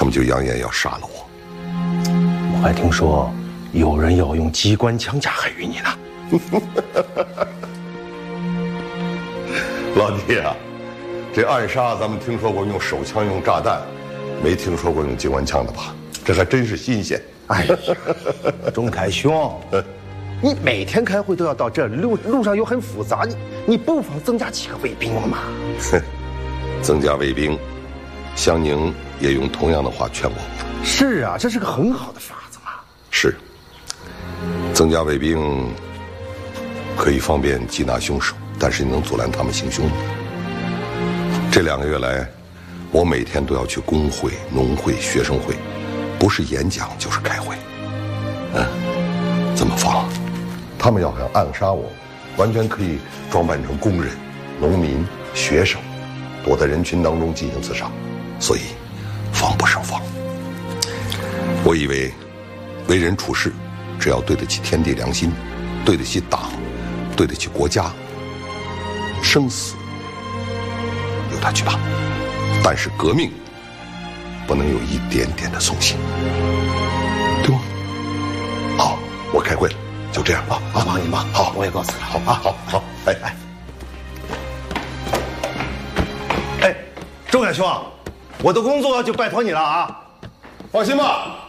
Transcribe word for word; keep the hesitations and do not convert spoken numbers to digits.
他们就扬言要杀了我。 我还听说有人要用机关枪加害于你呢。 老弟啊，这暗杀咱们听说过用手枪、用炸弹，没听说过用机关枪的吧？这还真是新鲜。 哎呀，钟凯兄，你每天开会都要到这儿，路路上又很复杂，你你不妨增加几个卫兵了嘛？ 哼，增加卫兵，湘宁也用同样的话劝我。 是啊，这是个很好的法子嘛。 是，增加卫兵可以方便缉拿凶手，但是你能阻拦他们行凶吗？这两个月来，我每天都要去工会、农会、学生会，不是演讲就是开会。嗯，怎么防？他们要想暗杀我，完全可以装扮成工人、农民、学生，躲在人群当中进行刺杀，所以防不胜防。我以为为人处事，只要对得起天地良心，对得起党，对得起国家，生死由他去吧。但是革命不能有一点点的松懈，对吗？好，我开会了，就这样吧。 啊，忙你忙， 好， 我也告辞了。 好啊，好好，哎哎哎，钟凯兄，我的工作就拜托你了啊！ 放心吧。